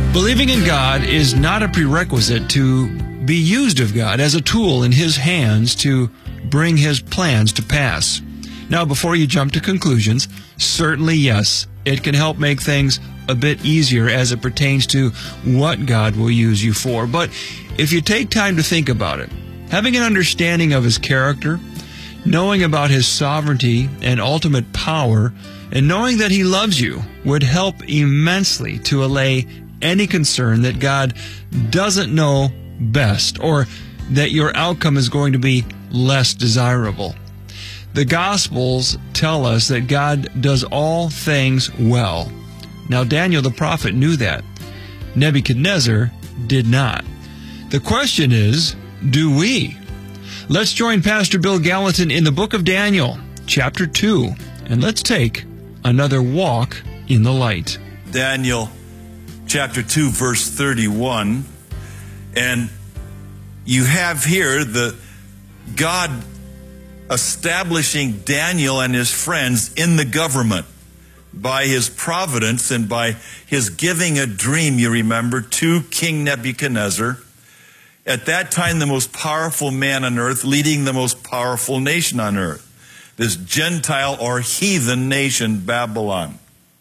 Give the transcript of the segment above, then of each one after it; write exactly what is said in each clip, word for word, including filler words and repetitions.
Believing in God is not a prerequisite to be used of God as a tool in His hands to bring His plans to pass. Now, before you jump to conclusions, certainly yes, it can help make things a bit easier as it pertains to what God will use you for. But if you take time to think about it, having an understanding of His character, knowing about His sovereignty and ultimate power, and knowing that He loves you would help immensely to allay any concern that God doesn't know best or that your outcome is going to be less desirable. The Gospels tell us that God does all things well. Now, Daniel the prophet knew that. Nebuchadnezzar did not. The question is, do we? Let's join Pastor Bill Gallatin in the book of Daniel, chapter two, and let's take another walk in the light. Daniel chapter two, verse thirty-one, and you have here the God establishing Daniel and his friends in the government by His providence and by His giving a dream, you remember, to King Nebuchadnezzar, at that time the most powerful man on earth, leading the most powerful nation on earth, this Gentile or heathen nation, Babylon.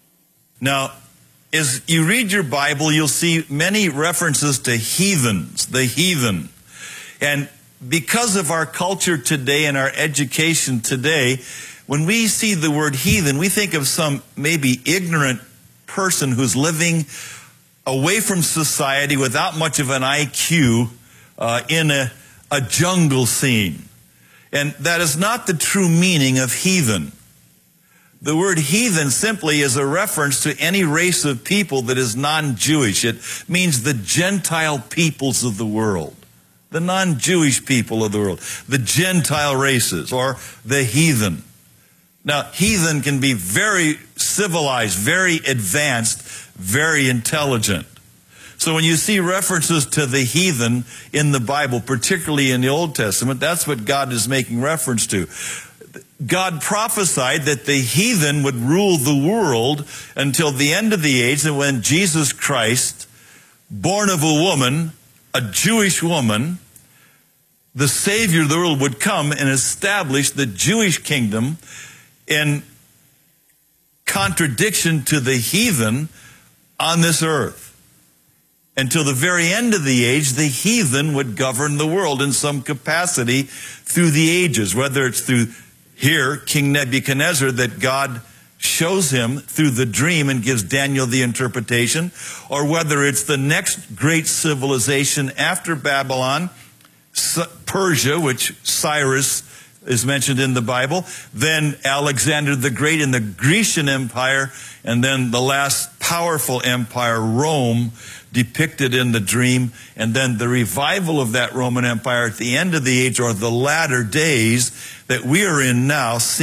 Now, as you read your Bible, you'll see many references to heathens, the heathen. And because of our culture today and our education today, when we see the word heathen, we think of some maybe ignorant person who's living away from society without much of an I Q uh, in a, a jungle scene. And that is not the true meaning of heathen. The word heathen simply is a reference to any race of people that is non-Jewish. It means the Gentile peoples of the world, the non-Jewish people of the world, the Gentile races, or the heathen. Now, heathen can be very civilized, very advanced, very intelligent. So when you see references to the heathen in the Bible, particularly in the Old Testament, that's what God is making reference to. God prophesied that the heathen would rule the world until the end of the age, and when Jesus Christ, born of a woman, a Jewish woman, the Savior of the world, would come and establish the Jewish kingdom in contradiction to the heathen on this earth. Until the very end of the age, the heathen would govern the world in some capacity through the ages, whether it's through here, King Nebuchadnezzar, that God shows him through the dream and gives Daniel the interpretation, or whether it's the next great civilization after Babylon, Persia, which Cyrus is mentioned in the Bible, then Alexander the Great in the Grecian Empire, and then the last powerful empire, Rome, depicted in the dream, and then the revival of that Roman Empire at the end of the age, or the latter days that we are in now.